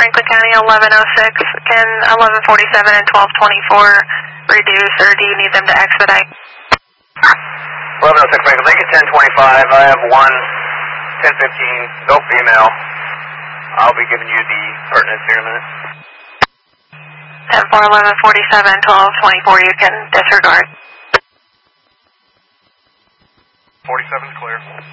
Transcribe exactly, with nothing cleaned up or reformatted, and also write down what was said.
Franklin County, eleven oh six. Can eleven forty-seven and twelve twenty-four reduce, or do you need them to expedite? eleven oh six Franklin, make it ten twenty-five. I have one ten fifteen, no female. I'll be giving you the pertinence here in a minute. ten four, eleven forty-seven, twelve twenty-four, you can disregard. forty-seven is clear.